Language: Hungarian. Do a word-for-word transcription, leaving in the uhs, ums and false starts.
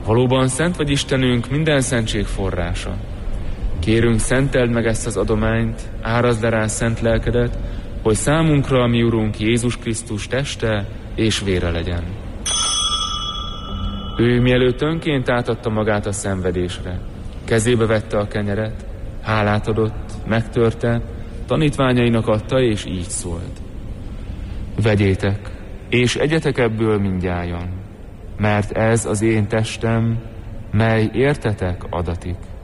Valóban szent vagy Istenünk, minden szentség forrása. Kérünk, szenteld meg ezt az adományt, árazd le rá szent lelkedet, hogy számunkra a mi Urunk Jézus Krisztus teste és vére legyen. Ő mielőtt önként átadta magát a szenvedésre, kezébe vette a kenyeret, hálát adott, megtörte, tanítványainak adta, és így szólt. Vegyétek, és egyetek ebből mindnyájan, mert ez az én testem, mely értetek adatik.